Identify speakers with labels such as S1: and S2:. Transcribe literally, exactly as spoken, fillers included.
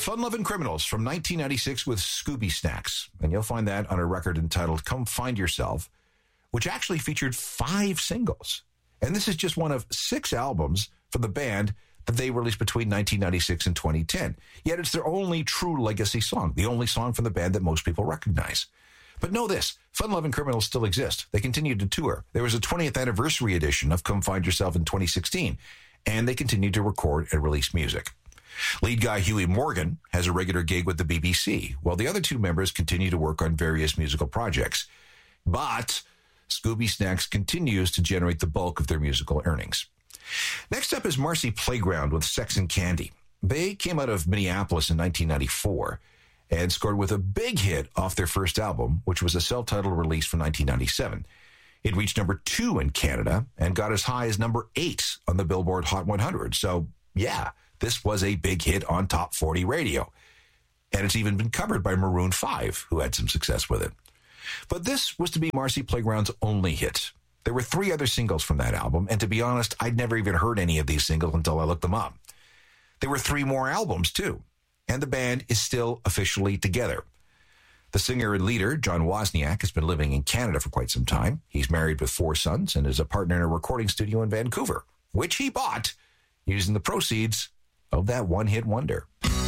S1: Fun-Lovin' Criminals from nineteen ninety-six with Scooby Snacks. And you'll find that on a record entitled Come Find Yourself, which actually featured five singles. And this is just one of six albums from the band that they released between nineteen ninety-six and twenty ten. Yet it's their only true legacy song, the only song from the band that most people recognize. But know this, Fun-Lovin' Criminals still exist. They continue to tour. There was a twentieth anniversary edition of Come Find Yourself in twenty sixteen, and they continue to record and release music. Lead guy Huey Morgan has a regular gig with the B B C, while the other two members continue to work on various musical projects. But Scooby Snacks continues to generate the bulk of their musical earnings. Next up is Marcy Playground with Sex and Candy. They came out of Minneapolis in nineteen ninety-four and scored with a big hit off their first album, which was a self-titled release from nineteen ninety-seven. It reached number two in Canada and got as high as number eight on the Billboard Hot one hundred. So, yeah, this was a big hit on Top forty radio. And it's even been covered by Maroon five, who had some success with it. But this was to be Marcy Playground's only hit. There were three other singles from that album, and to be honest, I'd never even heard any of these singles until I looked them up. There were three more albums, too, and the band is still officially together. The singer and leader, John Wozniak, has been living in Canada for quite some time. He's married with four sons and is a partner in a recording studio in Vancouver, which he bought using the proceeds of that one-hit wonder.